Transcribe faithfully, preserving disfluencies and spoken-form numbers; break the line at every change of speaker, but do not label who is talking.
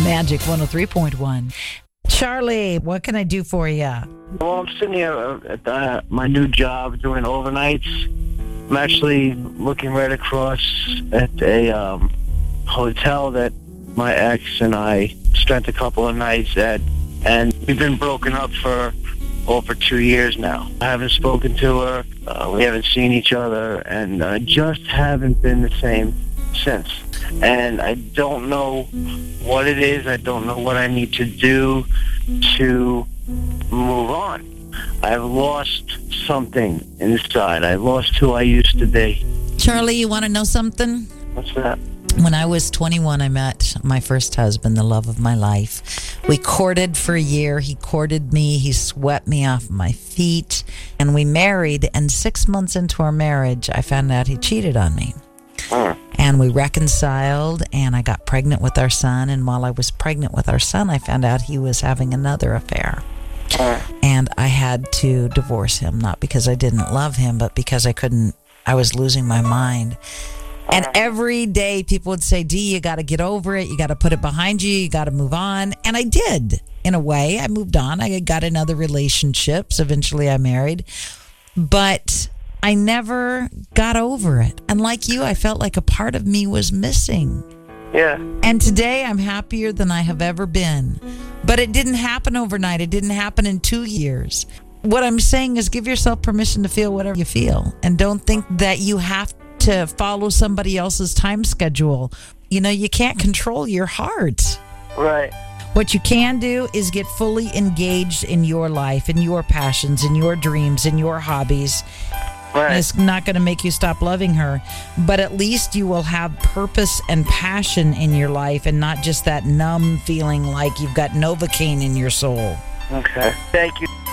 Magic one oh three point one. Charlie, what can I do for you?
Well, I'm sitting here at the, my new job doing overnights. I'm actually looking right across at a um, hotel that my ex and I spent a couple of nights at, and we've been broken up for over two years now. I haven't spoken to her, uh, we haven't seen each other, and uh, just haven't been the same since. And I don't know what it is. I don't know what I need to do to move on. I've lost something inside. I lost who I used to be.
Charlie, you want to know something?
What's that?
When I was twenty-one, I met my first husband, the love of my life. We courted for a year. He courted me. He swept me off my feet. And we married. And six months into our marriage, I found out he cheated on me.
Huh.
And we reconciled, and I got pregnant with our son. And while I was pregnant with our son, I found out he was having another affair.
Huh.
And I had to divorce him, not because I didn't love him, but because I couldn't, I was losing my mind. And every day people would say, Dee, you got to get over it. You got to put it behind you. You got to move on. And I did, in a way. I moved on. I got in other relationships. Eventually I married. But I never got over it. And like you, I felt like a part of me was missing.
Yeah.
And today I'm happier than I have ever been. But it didn't happen overnight. It didn't happen in two years. What I'm saying is give yourself permission to feel whatever you feel. And don't think that you have to follow somebody else's time schedule. You know, you can't control your heart.
Right.
What you can do is get fully engaged in your life, in your passions, in your dreams, in your hobbies.
Right.
And it's not going to make you stop loving her, but at least you will have purpose and passion in your life and not just that numb feeling like you've got Novocaine in your soul.
Okay. Thank you.